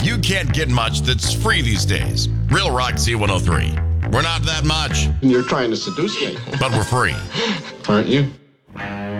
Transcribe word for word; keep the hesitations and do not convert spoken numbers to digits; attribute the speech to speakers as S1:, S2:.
S1: You can't get much that's free these days. Real Rock Z one oh three. We're not that much,
S2: You're trying to seduce me,
S1: but we're free.
S2: aren't you?